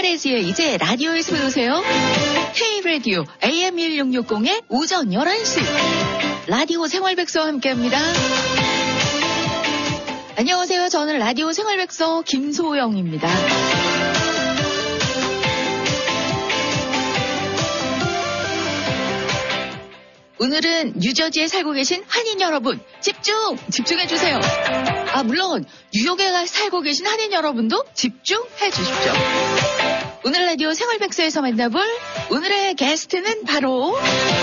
주말에지요. 이제 라디오에서 들으세요. K-라디오 AM 1660의 오전 11시 라디오 생활백서와 함께합니다. 안녕하세요. 저는 라디오 생활백서 김소영입니다. 오늘은 뉴저지에 살고 계신 한인 여러분 집중해주세요. 물론 뉴욕에 살고 계신 한인 여러분도 집중해 주십시오. 오늘 라디오 생활백서에서 만나볼 오늘의 게스트는 바로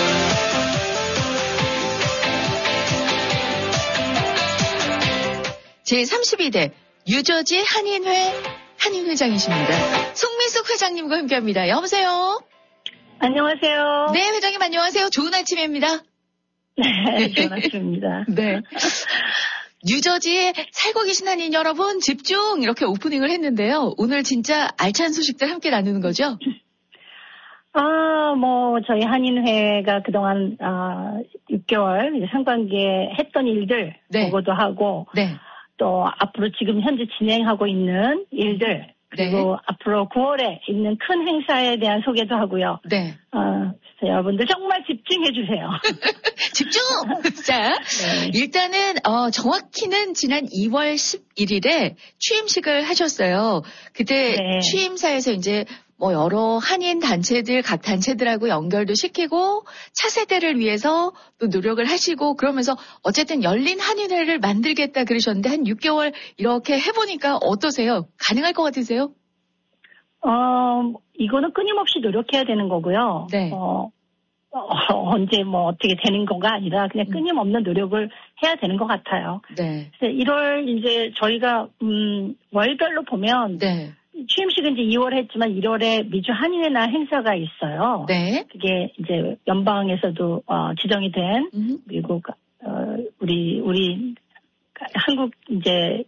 제32대 뉴저지 한인회 한인회장이십니다. 송민숙 회장님과 함께합니다. 여보세요. 안녕하세요. 네, 회장님 안녕하세요. 좋은 아침입니다. 네, 좋은 아침입니다. 네. 뉴저지에 살고 계신 한인 여러분 집중 이렇게 오프닝을 했는데요. 오늘 진짜 알찬 소식들 함께 나누는 거죠? 저희 한인회가 그동안 6개월 이제 상반기에 했던 일들 보고도 하고 또 앞으로 지금 현재 진행하고 있는 일들 그리고 앞으로 9월에 있는 큰 행사에 대한 소개도 하고요. 그래서 여러분들 정말 집중해 주세요. 집중! 자, 일단은 정확히는 지난 2월 11일에 취임식을 하셨어요. 그때 취임사에서 이제 여러 한인 단체들, 각 단체들하고 연결도 시키고 차세대를 위해서 또 노력을 하시고 그러면서 어쨌든 열린 한인회를 만들겠다 그러셨는데 한 6개월 이렇게 해보니까 어떠세요? 가능할 것 같으세요? 이거는 끊임없이 노력해야 되는 거고요. 언제 어떻게 되는 거가 아니라 그냥 끊임없는 노력을 해야 되는 것 같아요. 그래서 1월 이제 저희가 월별로 보면 취임식은 이제 2월에 했지만 1월에 미주 한인회 날 행사가 있어요. 그게 이제 연방에서도 지정이 된 그리고 우리 한국 이제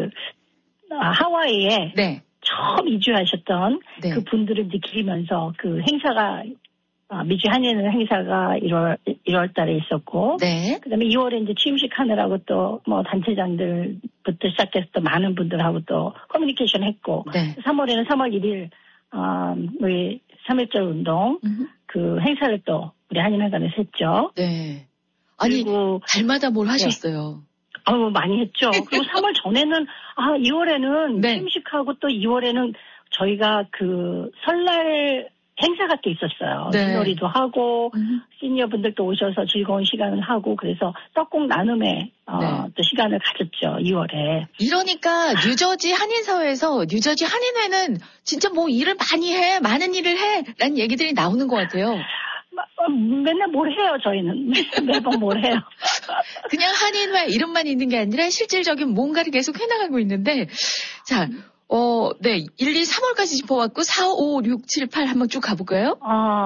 하와이에 처음 이주하셨던 그 분들을 이제 기리면서 그 행사가 미주 한인회 행사가 1월 달에 있었고 그다음에 2월에 이제 취임식 하느라고 또 단체장들부터 시작해서 또 많은 분들하고 또 커뮤니케이션 했고 3월에는 3월 1일 우리 3.1절 운동 그 행사를 또 우리 한인회관에서 했죠. 아니 달마다 뭘 하셨어요? 많이 했죠. 그리고 3월 전에는 2월에는 취임식하고 또 2월에는 저희가 그 설날 행사가 또 있었어요. 윷놀이도 하고 시니어분들도 오셔서 즐거운 시간을 하고 그래서 떡국 나눔에 또 시간을 가졌죠. 2월에. 이러니까 뉴저지 한인사회에서 뉴저지 한인회는 진짜 일을 많이 해. 많은 일을 해. 라는 얘기들이 나오는 것 같아요. 맨날 뭘 해요, 저희는. 매번 뭘 해요. 그냥 한인회 이름만 있는 게 아니라 실질적인 뭔가를 계속 해나가고 있는데 자 1, 2, 3월까지 짚어왔고 4, 5, 6, 7, 8 한번 쭉 가볼까요?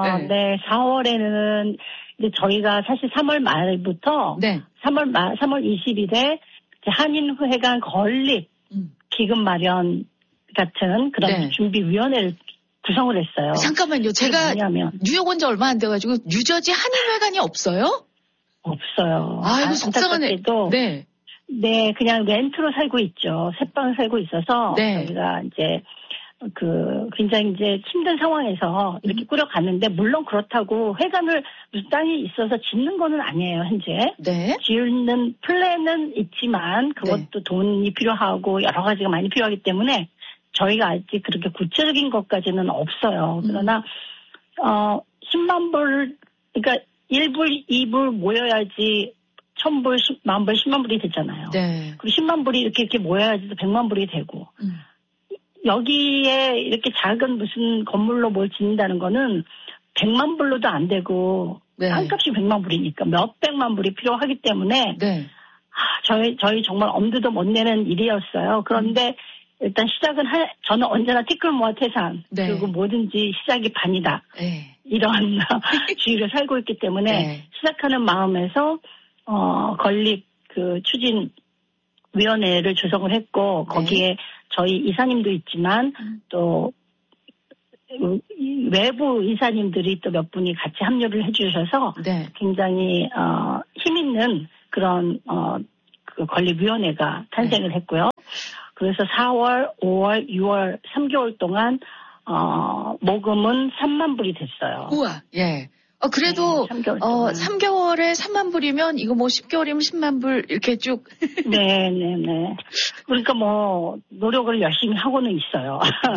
4월에는 이제 저희가 사실 3월 말부터 3월 20일에 한인회관 건립 기금 마련 같은 그런 준비위원회를 구성을 했어요. 잠깐만요. 제가 뉴욕 온 지 얼마 안 돼가지고 뉴저지 한인회관이 없어요? 없어요. 이거 속상하네. 그냥 렌트로 살고 있죠. 새방 살고 있어서 저희가 이제 굉장히 이제 힘든 상황에서 이렇게 꾸려갔는데 물론 그렇다고 회관을 무슨 땅이 있어서 짓는 거는 아니에요, 현재. 지을 플랜은 있지만 그것도 돈이 필요하고 여러 가지가 많이 필요하기 때문에 저희가 아직 그렇게 구체적인 것까지는 없어요. 그러나 10만 불 그러니까 1불, 2불 모여야지 1000불, 10,000불, 10만 불이 되잖아요. 그리고 10만 불이 이렇게 모여야지 100만 불이 되고. 여기에 이렇게 작은 무슨 건물로 뭘 짓는다는 거는 100만 불로도 안 되고 땅값이 100만 불이니까 몇백만 불이 필요하기 때문에 저희 정말 엄두도 못 내는 일이었어요. 그런데 일단 시작은 저는 언제나 티끌 모아 태산 그리고 뭐든지 시작이 반이다. 이런 주의를 살고 있기 때문에 시작하는 마음에서 건립 추진위원회를 조성을 했고 거기에 저희 이사님도 있지만 또 외부 이사님들이 또 몇 분이 같이 합류를 해주셔서 굉장히 힘 있는 그런 그 건립위원회가 탄생을 했고요. 그래서 4월, 5월, 6월 3개월 동안 모금은 3만 불이 됐어요. 우와, 예. 그래도, 네, 3개월에 3만 불이면, 이거 뭐 10개월이면 10만 불, 이렇게 쭉. 네네네. 그러니까 뭐, 노력을 열심히 하고는 있어요.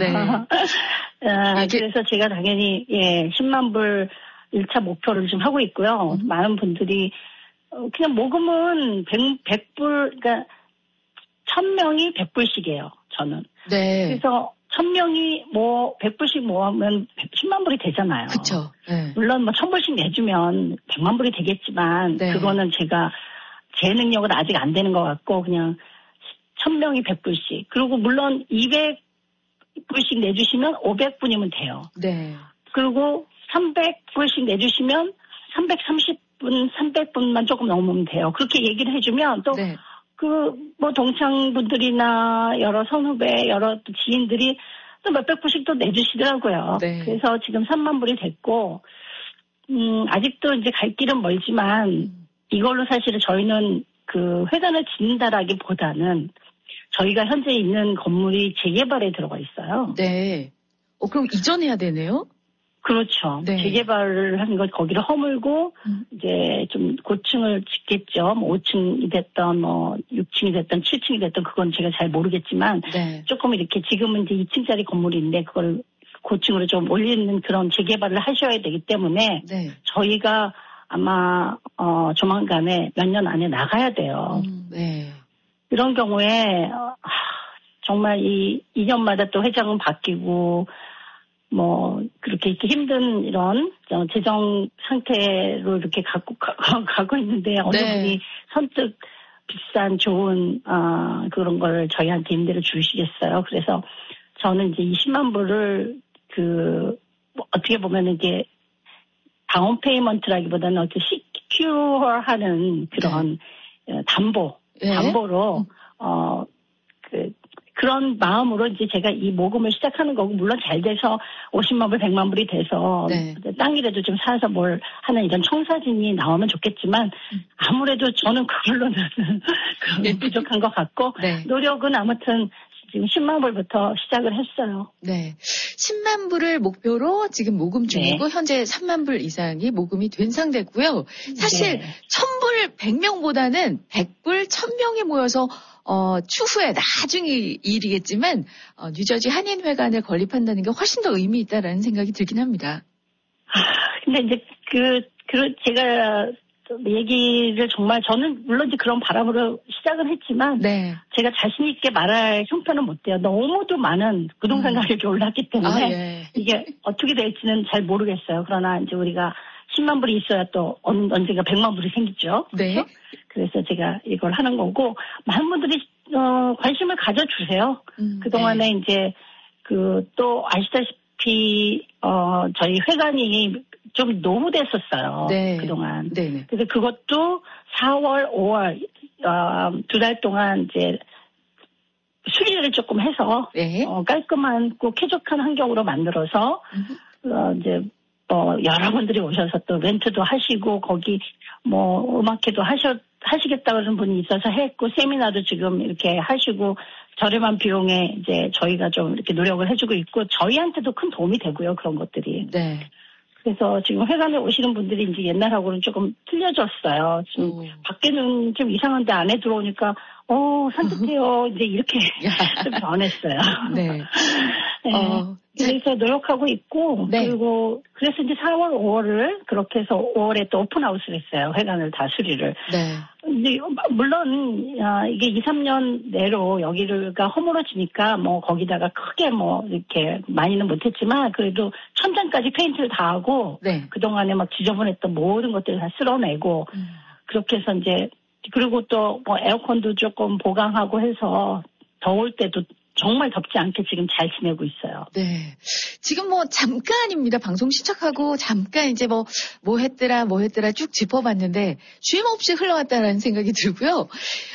네. 그래서 제가 당연히, 10만 불 1차 목표를 좀 하고 있고요. 많은 분들이, 그냥 모금은 100불, 그러니까, 1000명이 100불씩이에요, 저는. 네. 그래서, 1000명이 100불씩 모으면 10만 불이 되잖아요. 그쵸. 네. 물론 1000불씩 내주면 100만 불이 되겠지만, 네. 그거는 제가 제 능력은 아직 안 되는 것 같고, 그냥 1000명이 100불씩. 그리고 물론 200불씩 내주시면 500분이면 돼요. 네. 그리고 300불씩 내주시면 330분, 300분만 조금 넘으면 돼요. 그렇게 얘기를 해주면 또, 네. 동창분들이나 여러 선후배, 여러 지인들이 또 몇백 불씩 또 내주시더라고요. 네. 그래서 지금 3만 불이 됐고, 아직도 이제 갈 길은 멀지만, 이걸로 사실은 저희는 회관을 짓는다라기 보다는 저희가 현재 있는 건물이 재개발에 들어가 있어요. 네. 그럼 이전해야 되네요? 그렇죠. 네. 재개발을 하는 걸 거기를 허물고, 이제 좀 고층을 짓겠죠. 5층이 됐던, 6층이 됐던, 7층이 됐던, 그건 제가 잘 모르겠지만, 네. 조금 이렇게 지금은 이제 2층짜리 건물인데, 그걸 고층으로 좀 올리는 그런 재개발을 하셔야 되기 때문에, 네. 저희가 아마, 조만간에 몇 년 안에 나가야 돼요. 네. 이런 경우에, 정말 2년마다 또 회장은 바뀌고, 그렇게 힘든 이런 재정 상태로 이렇게 가고 있는데, 어느 네. 분이 선뜻 비싼 좋은, 그런 걸 저희한테 임대를 주시겠어요. 그래서 저는 이제 20만 불을 어떻게 보면 이게 다운 페이먼트라기보다는 어떻게 시큐어 하는 그런 네. 담보로, 그런 마음으로 이제 제가 이 모금을 시작하는 거고, 물론 잘 돼서 50만 불, 100만 불이 돼서 네. 땅이라도 좀 사서 뭘 하는 이런 청사진이 나오면 좋겠지만, 아무래도 저는 그걸로는 부족한 것 같고, 네. 노력은 아무튼 지금 10만 불부터 시작을 했어요. 네. 10만 불을 목표로 지금 모금 중이고, 네. 현재 3만 불 이상이 모금이 된 상태고요. 사실 네. 1000불 100명보다는 100불 1000명이 모여서 추후에 나중에 일이겠지만, 뉴저지 한인회관을 건립한다는 게 훨씬 더 의미 있다라는 생각이 들긴 합니다. 근데 이제 제가 얘기를 정말 저는 물론 이제 그런 바람으로 시작은 했지만, 네. 제가 자신있게 말할 형편은 못 돼요. 너무도 많은 부동산 가격이 올랐기 때문에, 예. 이게 어떻게 될지는 잘 모르겠어요. 그러나 이제 우리가 10만 불이 있어야 또 언젠가 100만 불이 생기죠. 네. 그래서 제가 이걸 하는 거고, 많은 분들이 관심을 가져주세요. 그동안에 네. 이제 또 아시다시피 저희 회관이 좀 노후됐었어요. 네. 그동안. 네네. 그래서 그것도 4월, 5월 2달 동안 이제 수리를 조금 해서 네. 깔끔한 쾌적한 환경으로 만들어서 이제 여러분들이 오셔서 또 렌트도 하시고, 거기 음악회도 하시겠다고 하는 분이 있어서 했고, 세미나도 지금 이렇게 하시고, 저렴한 비용에 이제 저희가 좀 이렇게 노력을 해주고 있고, 저희한테도 큰 도움이 되고요, 그런 것들이. 네. 그래서 지금 회관에 오시는 분들이 이제 옛날하고는 조금 틀려졌어요. 지금 밖에는 좀 이상한데 안에 들어오니까, 산뜻해요. 이제 이렇게 좀 변했어요. 네. 네. 그래서 노력하고 있고, 네. 그래서 이제 4월, 5월을 그렇게 해서 5월에 또 오픈하우스를 했어요. 회관을 다 수리를. 네. 근데 물론, 이게 2, 3년 내로 여기가 허물어지니까 거기다가 크게 이렇게 많이는 못했지만, 그래도 천장까지 페인트를 다 하고, 네. 그동안에 지저분했던 모든 것들을 다 쓸어내고, 그렇게 해서 이제, 그리고 또 에어컨도 조금 보강하고 해서 더울 때도 정말 덥지 않게 지금 잘 지내고 있어요. 네. 지금 잠깐입니다. 방송 시작하고 잠깐 이제 뭐 했더라 쭉 짚어봤는데 쉼 없이 흘러갔다라는 생각이 들고요.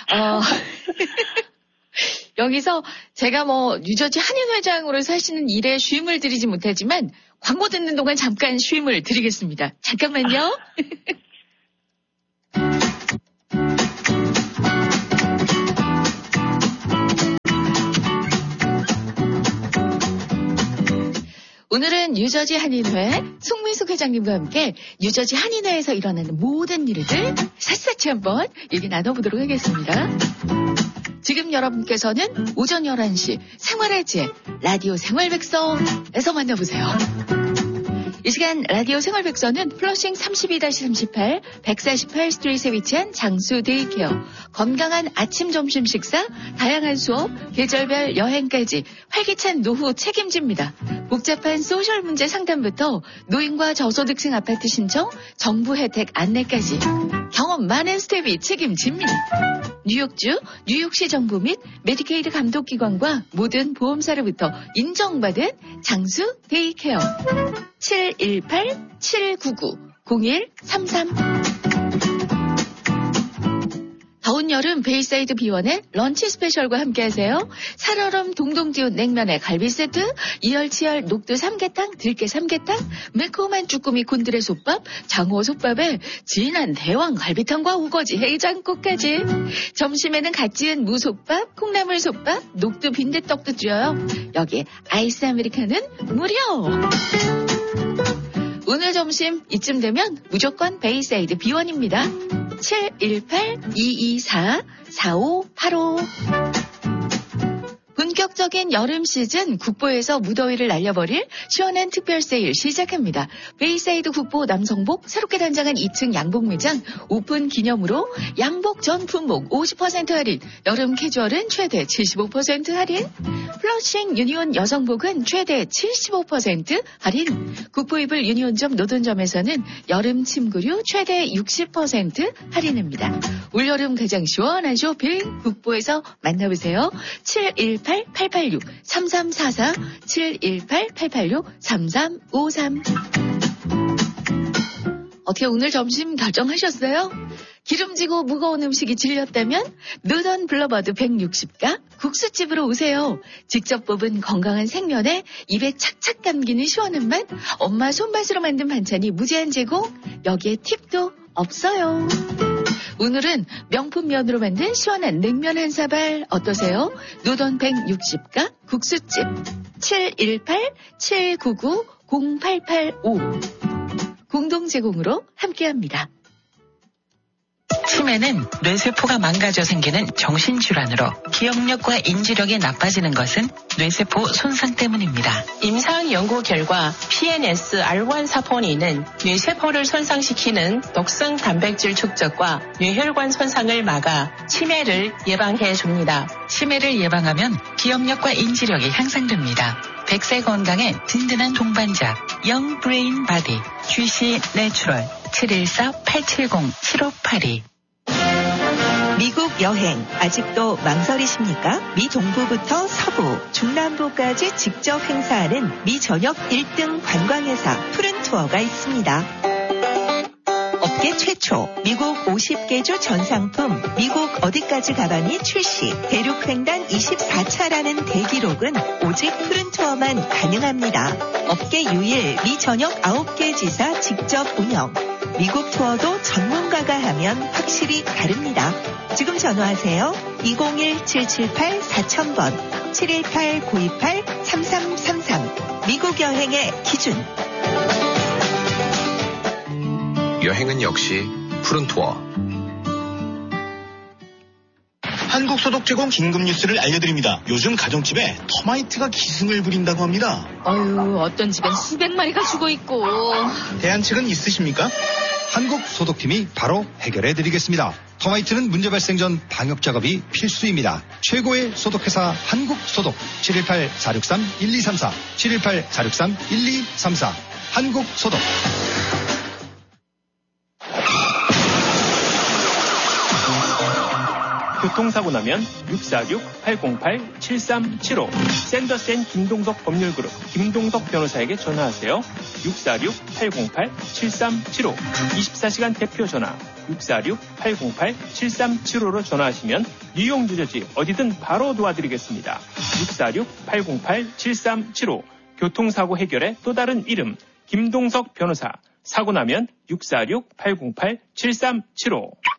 여기서 제가 뉴저지 한인회장으로서 하시는 일에 쉼을 드리지 못하지만 광고 듣는 동안 잠깐 쉼을 드리겠습니다. 잠깐만요. 오늘은 뉴저지 한인회 송민숙 회장님과 함께 뉴저지 한인회에서 일어나는 모든 일들 샅샅이 한번 얘기 나눠보도록 하겠습니다. 지금 여러분께서는 오전 11시 생활의 지혜 라디오 생활백서에서 만나보세요. 이 시간 라디오 생활백서는 플러싱 32-38 148 스트리트에 위치한 장수 데이케어, 건강한 아침 점심 식사, 다양한 수업, 계절별 여행까지 활기찬 노후 책임집니다. 복잡한 소셜 문제 상담부터 노인과 저소득층 아파트 신청, 정부 혜택 안내까지 경험 많은 스텝이 책임집니다. 뉴욕주, 뉴욕시 정부 및 메디케이드 감독기관과 모든 보험사로부터 인정받은 장수 데이케어 718-799-0133 더운 여름 베이사이드 B1의 런치 스페셜과 함께하세요. 살얼음 동동지운 냉면에 갈비 세트, 이열치열 녹두 삼계탕, 들깨 삼계탕, 매콤한 쭈꾸미 곤드레 솥밥, 장어 솥밥에 진한 대왕 갈비탕과 우거지 해장국까지. 점심에는 갓 지은 무솥밥, 콩나물 솥밥, 녹두 빈대떡도 드려요. 여기에 아이스 아메리카노는 무료. 오늘 점심 이쯤 되면 무조건 베이사이드 B1입니다. 718-224-4585 본격적인 여름 시즌 국보에서 무더위를 날려버릴 시원한 특별 세일 시작합니다. 베이사이드 국보 남성복 새롭게 단장한 2층 양복 매장 오픈 기념으로 양복 전 품목 50% 할인, 여름 캐주얼은 최대 75% 할인, 플러싱 유니온 여성복은 최대 75% 할인, 국보 입을 유니온점 노돈점에서는 여름 침구류 최대 60% 할인입니다. 올여름 가장 시원한 쇼핑 국보에서 만나보세요. 718-886-3344 718-886-3353 어떻게 오늘 점심 결정하셨어요? 기름지고 무거운 음식이 질렸다면 노던 블러버드 160가 국수집으로 오세요. 직접 뽑은 건강한 생면에 입에 착착 감기는 시원한 맛, 엄마 손맛으로 만든 반찬이 무제한 제공, 여기에 팁도 없어요. 오늘은 명품 면으로 만든 시원한 냉면 한 사발 어떠세요? 노던 160가 국수집 718-799-0885 공동 제공으로 함께합니다. 치매는 뇌세포가 망가져 생기는 정신질환으로 기억력과 인지력이 나빠지는 것은 뇌세포 손상 때문입니다. 임상 연구 결과 PNS-R1 사포닌은 뇌세포를 손상시키는 독성 단백질 축적과 뇌혈관 손상을 막아 치매를 예방해 줍니다. 치매를 예방하면 기억력과 인지력이 향상됩니다. 100세 건강에 든든한 동반자 영 브레인 바디 GC 내추럴 714-870-7582 미국 여행 아직도 망설이십니까? 미 동부부터 서부, 중남부까지 직접 행사하는 미 전역 1등 관광회사 푸른투어가 있습니다. 업계 최초 미국 50개주 전상품 미국 어디까지 가봤니 출시 대륙횡단 24차라는 대기록은 오직 푸른투어만 가능합니다. 업계 유일 미 전역 9개 지사 직접 운영. 미국 투어도 전문가가 하면 확실히 다릅니다. 지금 전화하세요. 201-778-4000번 718-928-3333 미국 여행의 기준. 여행은 역시 푸른투어. 한국소독 제공 긴급 뉴스를 알려드립니다. 요즘 가정집에 터마이트가 기승을 부린다고 합니다. 어휴, 어떤 집엔 수백 마리가 죽어있고. 대안책은 있으십니까? 한국소독팀이 바로 해결해드리겠습니다. 터마이트는 문제 발생 전 방역 작업이 필수입니다. 최고의 소독회사 한국소독 718-463-1234 718-463-1234 한국소독. 교통사고 나면 646-808-7375 샌더센 김동석 법률그룹 김동석 변호사에게 전화하세요. 646-808-7375 24시간 대표 전화 646-808-7375로 전화하시면 뉴욕 뉴저지 어디든 바로 도와드리겠습니다. 646-808-7375 교통사고 해결의 또 다른 이름 김동석 변호사. 사고 나면 646-808-7375